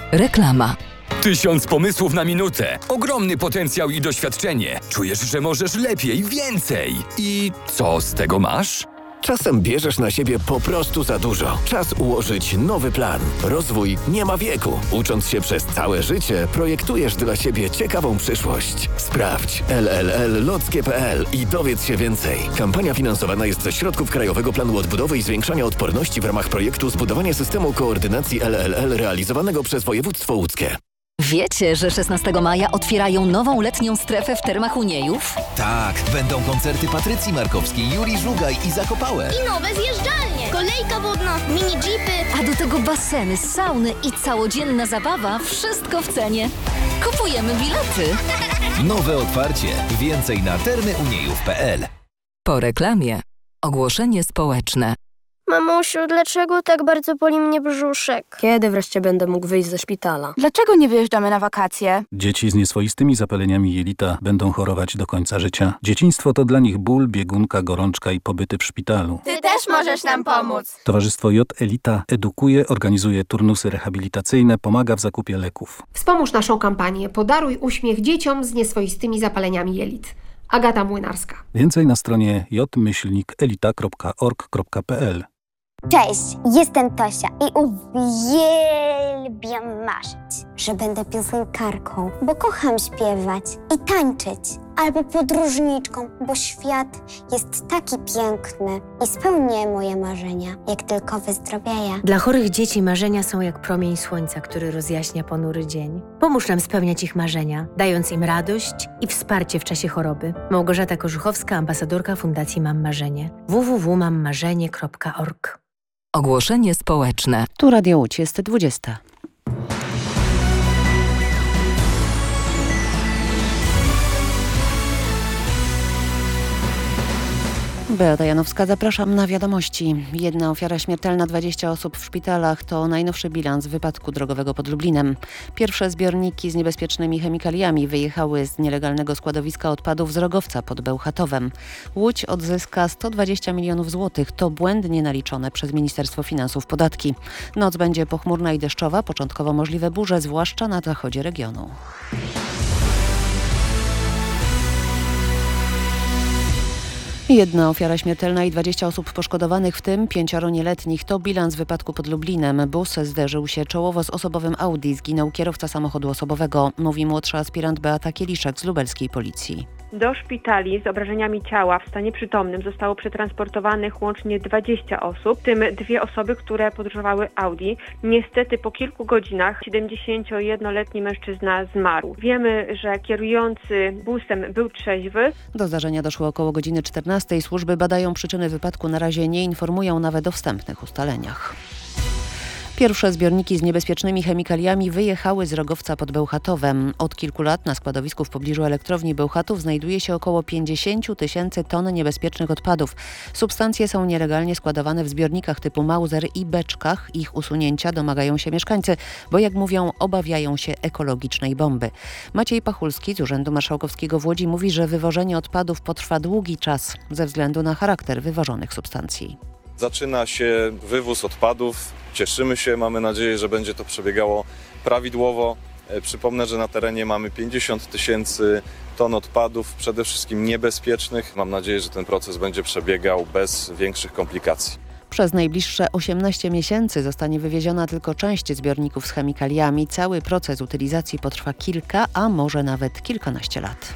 Reklama. 1000 pomysłów na minutę. Ogromny potencjał i doświadczenie. Czujesz, że możesz lepiej, więcej. I co z tego masz? Czasem bierzesz na siebie po prostu za dużo. Czas ułożyć nowy plan. Rozwój nie ma wieku. Ucząc się przez całe życie, projektujesz dla siebie ciekawą przyszłość. Sprawdź LLL-lockie.pl i dowiedz się więcej. Kampania finansowana jest ze środków Krajowego Planu Odbudowy i Zwiększania Odporności w ramach projektu Zbudowanie systemu koordynacji LLL realizowanego przez województwo łódzkie. Wiecie, że 16 maja otwierają nową letnią strefę w Termach Uniejów? Tak, będą koncerty Patrycji Markowskiej, Juri Żugaj i Zakopałe. I nowe zjeżdżalnie, kolejka wodna, mini jeepy. A do tego baseny, sauny i całodzienna zabawa, wszystko w cenie. Kupujemy bilety. Nowe otwarcie. Więcej na termyuniejów.pl. Po reklamie. Ogłoszenie społeczne. Mamusiu, dlaczego tak bardzo boli mnie brzuszek? Kiedy wreszcie będę mógł wyjść ze szpitala? Dlaczego nie wyjeżdżamy na wakacje? Dzieci z nieswoistymi zapaleniami jelita będą chorować do końca życia. Dzieciństwo to dla nich ból, biegunka, gorączka i pobyty w szpitalu. Ty też możesz nam pomóc. Towarzystwo J Elita edukuje, organizuje turnusy rehabilitacyjne, pomaga w zakupie leków. Wspomóż naszą kampanię Podaruj uśmiech dzieciom z nieswoistymi zapaleniami jelit. Agata Młynarska. Więcej na stronie j-elita.org.pl. Cześć, jestem Tosia i uwielbiam marzyć, że będę piosenkarką, bo kocham śpiewać i tańczyć, albo podróżniczką, bo świat jest taki piękny i spełnię moje marzenia, jak tylko wyzdrowieję. Dla chorych dzieci marzenia są jak promień słońca, który rozjaśnia ponury dzień. Pomóż nam spełniać ich marzenia, dając im radość i wsparcie w czasie choroby. Małgorzata Korzuchowska, ambasadorka Fundacji Mam Marzenie. www.mammarzenie.org. Ogłoszenie społeczne. Tu Radio Łódź, jest 20. Beata Janowska, zapraszam na wiadomości. 1 ofiara śmiertelna, 20 osób w szpitalach to najnowszy bilans wypadku drogowego pod Lublinem. Pierwsze zbiorniki z niebezpiecznymi chemikaliami wyjechały z nielegalnego składowiska odpadów z Rogowca pod Bełchatowem. Łódź odzyska 120 milionów złotych. To błędnie naliczone przez Ministerstwo Finansów podatki. Noc będzie pochmurna i deszczowa, początkowo możliwe burze, zwłaszcza na zachodzie regionu. Jedna ofiara śmiertelna i 20 osób poszkodowanych, w tym 5 nieletnich. To bilans wypadku pod Lublinem. Bus zderzył się czołowo z osobowym Audi. Zginął kierowca samochodu osobowego, mówi młodsza aspirant Beata Kieliszek z lubelskiej policji. Do szpitali z obrażeniami ciała w stanie przytomnym zostało przetransportowanych łącznie 20 osób, w tym 2 osoby, które podróżowały Audi. Niestety po kilku godzinach 71-letni mężczyzna zmarł. Wiemy, że kierujący busem był trzeźwy. Do zdarzenia doszło około godziny 14. Służby badają przyczyny wypadku. Na razie nie informują nawet o wstępnych ustaleniach. Pierwsze zbiorniki z niebezpiecznymi chemikaliami wyjechały z Rogowca pod Bełchatowem. Od kilku lat na składowisku w pobliżu elektrowni Bełchatów znajduje się około 50 000 ton niebezpiecznych odpadów. Substancje są nielegalnie składowane w zbiornikach typu Mauser i beczkach. Ich usunięcia domagają się mieszkańcy, bo jak mówią, obawiają się ekologicznej bomby. Maciej Pachulski z Urzędu Marszałkowskiego w Łodzi mówi, że wywożenie odpadów potrwa długi czas ze względu na charakter wywożonych substancji. Zaczyna się wywóz odpadów. Cieszymy się, mamy nadzieję, że będzie to przebiegało prawidłowo. Przypomnę, że na terenie mamy 50 000 ton odpadów, przede wszystkim niebezpiecznych. Mam nadzieję, że ten proces będzie przebiegał bez większych komplikacji. Przez najbliższe 18 miesięcy zostanie wywieziona tylko część zbiorników z chemikaliami. Cały proces utylizacji potrwa kilka, a może nawet kilkanaście lat.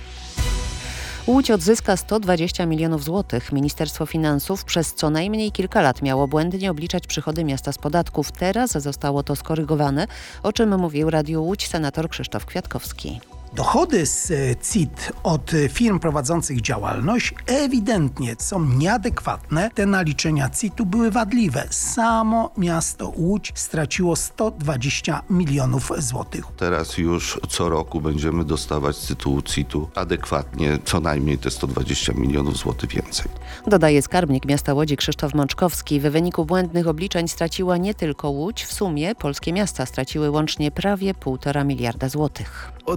Łódź odzyska 120 milionów złotych. Ministerstwo Finansów przez co najmniej kilka lat miało błędnie obliczać przychody miasta z podatków. Teraz zostało to skorygowane, o czym mówił Radiu Łódź senator Krzysztof Kwiatkowski. Dochody z CIT od firm prowadzących działalność ewidentnie są nieadekwatne. Te naliczenia CIT-u były wadliwe. Samo miasto Łódź straciło 120 milionów złotych. Teraz już co roku będziemy dostawać z tytułu CIT-u adekwatnie co najmniej te 120 milionów złotych więcej. Dodaje skarbnik miasta Łodzi Krzysztof Mączkowski. W wyniku błędnych obliczeń straciła nie tylko Łódź. W sumie polskie miasta straciły łącznie prawie 1,5 miliarda złotych. Od nas do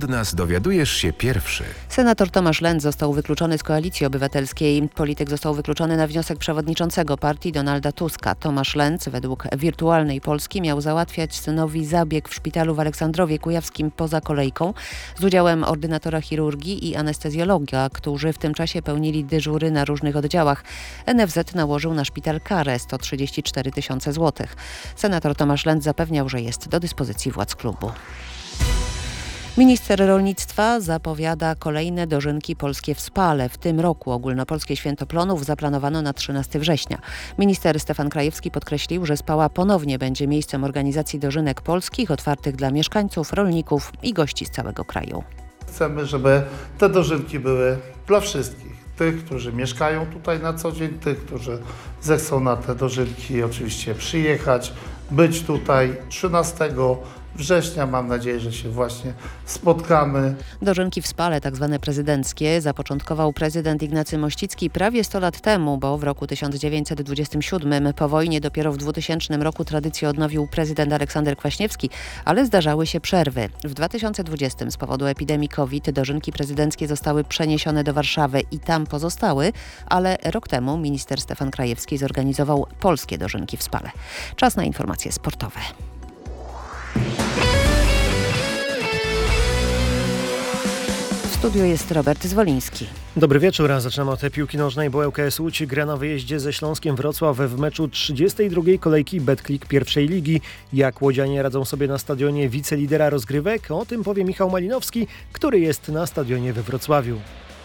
Dowiadujesz się pierwszy. Senator Tomasz Lenz został wykluczony z Koalicji Obywatelskiej. Polityk został wykluczony na wniosek przewodniczącego partii Donalda Tuska. Tomasz Lenz według Wirtualnej Polski miał załatwiać synowi zabieg w szpitalu w Aleksandrowie Kujawskim poza kolejką z udziałem ordynatora chirurgii i anestezjologa, którzy w tym czasie pełnili dyżury na różnych oddziałach. NFZ nałożył na szpital karę 134 000 złotych. Senator Tomasz Lenz zapewniał, że jest do dyspozycji władz klubu. Minister rolnictwa zapowiada kolejne dożynki polskie w Spale. W tym roku ogólnopolskie święto plonów zaplanowano na 13 września. Minister Stefan Krajewski podkreślił, że Spała ponownie będzie miejscem organizacji dożynek polskich otwartych dla mieszkańców, rolników i gości z całego kraju. Chcemy, żeby te dożynki były dla wszystkich. Tych, którzy mieszkają tutaj na co dzień, tych, którzy zechcą na te dożynki oczywiście przyjechać, być tutaj 13 września. Mam nadzieję, że się właśnie spotkamy. Dożynki w Spale, tak zwane prezydenckie, zapoczątkował prezydent Ignacy Mościcki prawie 100 lat temu, bo w roku 1927 po wojnie dopiero w 2000 roku tradycję odnowił prezydent Aleksander Kwaśniewski, ale zdarzały się przerwy. W 2020 z powodu epidemii COVID dożynki prezydenckie zostały przeniesione do Warszawy i tam pozostały, ale rok temu minister Stefan Krajewski zorganizował polskie dożynki w Spale. Czas na informacje sportowe. W studiu jest Robert Zwoliński. Dobry wieczór, a zaczynamy od piłki nożnej, bo ŁKS Łódź gra na wyjeździe ze Śląskiem Wrocław w meczu 32. kolejki Betclic pierwszej ligi. Jak łodzianie radzą sobie na stadionie wicelidera rozgrywek? O tym powie Michał Malinowski, który jest na stadionie we Wrocławiu.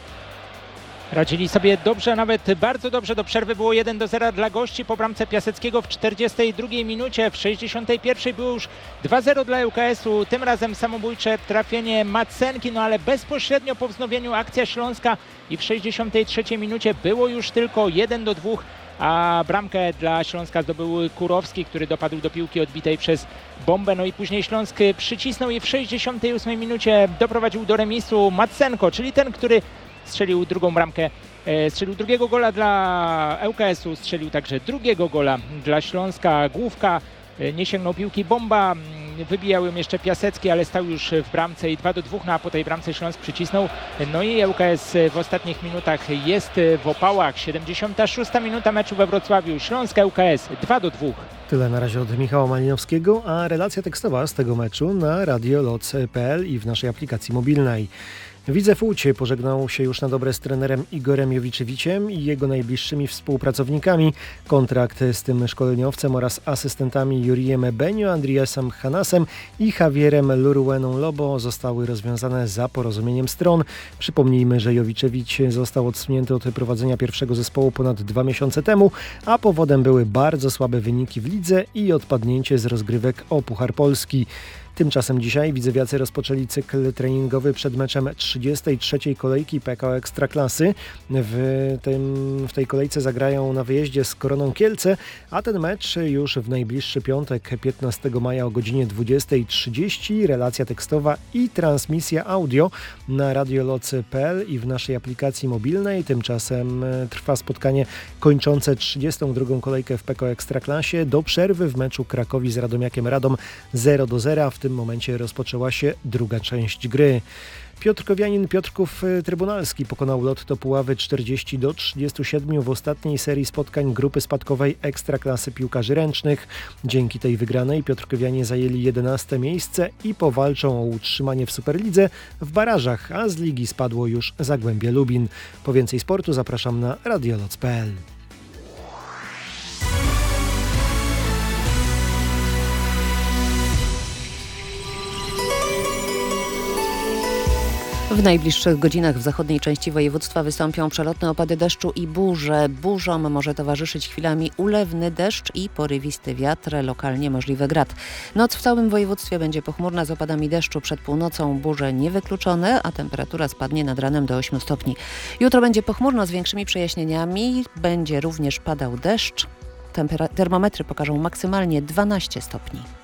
Radzili sobie dobrze, nawet bardzo dobrze. Do przerwy było 1-0 dla gości po bramce Piaseckiego w 42 minucie. W 61 było już 2-0 dla ŁKS-u. Tym razem samobójcze trafienie Macenki, ale bezpośrednio po wznowieniu akcja śląska i w 63 minucie było już tylko 1-2. A bramkę dla Śląska zdobył Kurowski, który dopadł do piłki odbitej przez bombę. I później Śląsk przycisnął i w 68 minucie doprowadził do remisu Macenko, czyli ten, który strzelił drugą bramkę, strzelił drugiego gola dla ŁKS-u, strzelił także drugiego gola dla Śląska. Główka, nie sięgnął piłki, bomba, wybijał ją jeszcze Piasecki, ale stał już w bramce i 2-2, a po tej bramce Śląsk przycisnął. I ŁKS w ostatnich minutach jest w opałach. 76 minuta meczu we Wrocławiu. Śląsk ŁKS 2-2. Tyle na razie od Michała Malinowskiego, a relacja tekstowa z tego meczu na radioloc.pl i w naszej aplikacji mobilnej. Widzew Łódź pożegnał się już na dobre z trenerem Igorem Jowiczewiciem i jego najbliższymi współpracownikami. Kontrakt z tym szkoleniowcem oraz asystentami Jurijem Benio, Andriasem Hanasem i Javierem Lurueną Lobo zostały rozwiązane za porozumieniem stron. Przypomnijmy, że Jowiczewicz został odsunięty od prowadzenia pierwszego zespołu ponad 2 miesiące temu, a powodem były bardzo słabe wyniki w lidze i odpadnięcie z rozgrywek o Puchar Polski. Tymczasem dzisiaj widzewiacy rozpoczęli cykl treningowy przed meczem 33. kolejki PKO Ekstraklasy. W tej kolejce zagrają na wyjeździe z Koroną Kielce, a ten mecz już w najbliższy piątek, 15 maja o godzinie 20:30. Relacja tekstowa i transmisja audio na radioloc.pl i w naszej aplikacji mobilnej. Tymczasem trwa spotkanie kończące 32. kolejkę w PKO Ekstraklasie. Do przerwy w meczu Krakowi z Radomiakiem Radom 0-0. W tym momencie rozpoczęła się druga część gry. Piotrkowianin Piotrków Trybunalski pokonał Lotto Puławy 40-37 w ostatniej serii spotkań grupy spadkowej Ekstraklasy piłkarzy ręcznych. Dzięki tej wygranej Piotrkowianie zajęli 11. miejsce i powalczą o utrzymanie w Superlidze w barażach, a z ligi spadło już Zagłębie Lubin. Po więcej sportu zapraszam na radioloc.pl. W najbliższych godzinach w zachodniej części województwa wystąpią przelotne opady deszczu i burze. Burzom może towarzyszyć chwilami ulewny deszcz i porywisty wiatr, lokalnie możliwy grad. Noc w całym województwie będzie pochmurna z opadami deszczu. Przed północą burze niewykluczone, a temperatura spadnie nad ranem do 8 stopni. Jutro będzie pochmurno z większymi przejaśnieniami, będzie również padał deszcz. Termometry pokażą maksymalnie 12 stopni.